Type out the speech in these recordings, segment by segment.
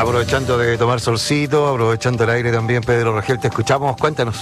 Aprovechando de tomar solcito, aprovechando el aire también, Pedro Rangel, te escuchamos, cuéntanos.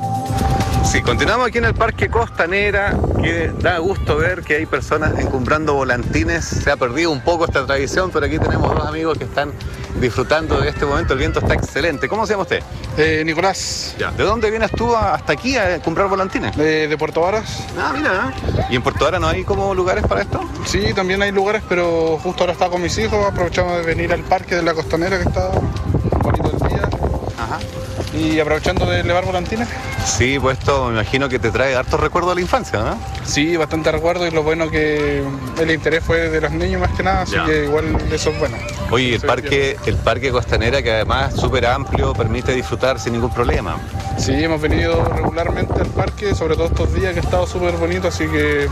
Sí, continuamos aquí en el Parque Costanera, que da gusto ver que hay personas encumbrando volantines. Se ha perdido un poco esta tradición, pero aquí tenemos dos amigos que están disfrutando de este momento. El viento está excelente. ¿Cómo se llama usted? Nicolás. Ya. ¿De dónde vienes tú hasta aquí a comprar volantines? De Puerto Varas. Ah, mira. ¿Y en Puerto Varas no hay como lugares para esto? Sí, también hay lugares, pero justo ahora estaba con mis hijos. Aprovechamos de venir al Parque de la Costanera, que está bonito el día. Ajá. Y aprovechando de elevar volantines. Sí, pues esto me imagino que te trae hartos recuerdos de la infancia, ¿no? Sí, bastante recuerdo, y lo bueno que el interés fue de los niños más que nada, así Ya. que igual eso es bueno. Oye, el parque Costanera, que además es súper amplio, permite disfrutar sin ningún problema. Sí, hemos venido regularmente al parque, sobre todo estos días que ha estado súper bonito, así que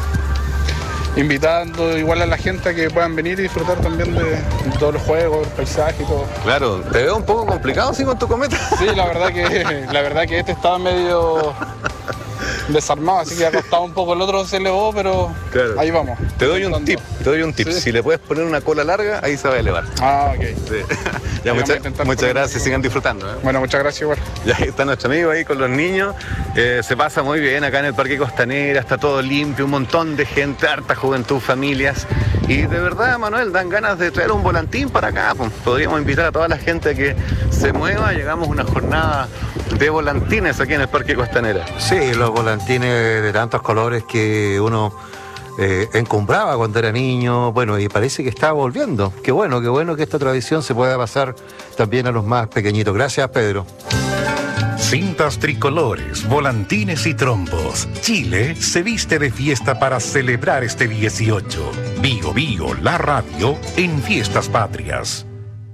invitando igual a la gente a que puedan venir y disfrutar también de todos los juegos, el paisaje y todo. Claro, te veo un poco complicado así con tu cometa. Sí, la verdad que este estaba medio desarmado, así que ha costado un poco. El otro se elevó, pero Claro. ahí vamos. Te doy un tip. Sí. Si le puedes poner una cola larga, ahí se va a elevar. Ah, ok. Sí. Ya, Vamos a intentar muchas poner- gracias, sigan disfrutando. Bueno, muchas gracias igual. Ya está nuestro amigo ahí con los niños. Se pasa muy bien acá en el Parque Costanera, está todo limpio, un montón de gente, harta juventud, familias. Y de verdad, Manuel, dan ganas de traer un volantín para acá. Pues, podríamos invitar a toda la gente a que se mueva. Llegamos a una jornada de volantines aquí en el Parque Costanera. Sí, los volantines de tantos colores que uno encumbraba cuando era niño, bueno, y parece que está volviendo. Qué bueno que esta tradición se pueda pasar también a los más pequeñitos. Gracias, Pedro. Cintas tricolores, volantines y trombos. Chile se viste de fiesta para celebrar este 18. Bio Bio, la radio en Fiestas Patrias.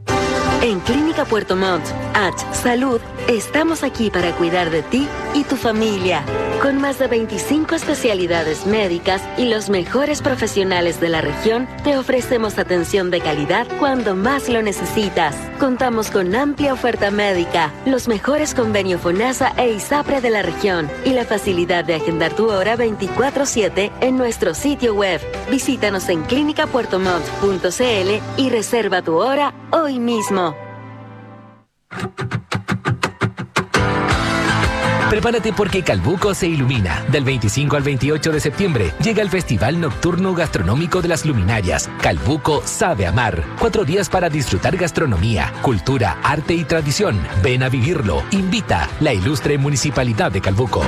En Clínica Puerto Montt, Salud, estamos aquí para cuidar de ti y tu familia. Con más de 25 especialidades médicas y los mejores profesionales de la región, te ofrecemos atención de calidad cuando más lo necesitas. Contamos con amplia oferta médica, los mejores convenios FONASA e ISAPRE de la región y la facilidad de agendar tu hora 24/7 en nuestro sitio web. Visítanos en clinicapuertomont.cl y reserva tu hora hoy mismo. Prepárate porque Calbuco se ilumina. Del 25 al 28 de septiembre llega el Festival Nocturno Gastronómico de las Luminarias. Calbuco sabe amar. 4 días para disfrutar gastronomía, cultura, arte y tradición. Ven a vivirlo. Invita la ilustre Municipalidad de Calbuco.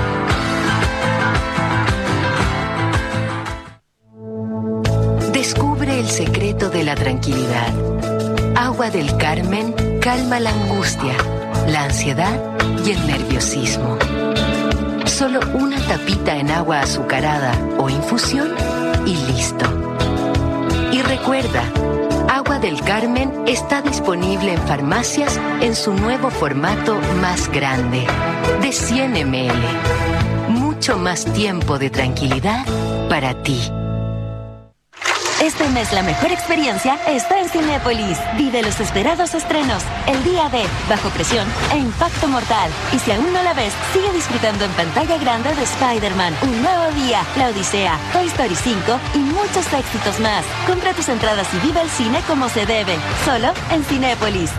Descubre el secreto de la tranquilidad. Agua del Carmen calma la angustia, la ansiedad y el nerviosismo. Solo una tapita en agua azucarada o infusión y listo. Y recuerda, Agua del Carmen está disponible en farmacias en su nuevo formato más grande, de 100 ml. Mucho más tiempo de tranquilidad para ti. Este mes la mejor experiencia está en Cinépolis. Vive los esperados estrenos, El Día de, Bajo Presión e Impacto Mortal. Y si aún no la ves, sigue disfrutando en pantalla grande de Spider-Man, Un Nuevo Día, La Odisea, Toy Story 5 y muchos éxitos más. Compra tus entradas y vive el cine como se debe, solo en Cinépolis.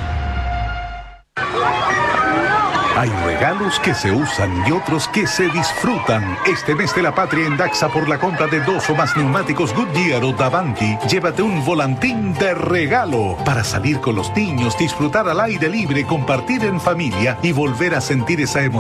Hay regalos que se usan y otros que se disfrutan. Este mes de la patria en Daxa, por la compra de 2 o más neumáticos Goodyear o Davanti, llévate un volantín de regalo para salir con los niños, disfrutar al aire libre, compartir en familia y volver a sentir esa emoción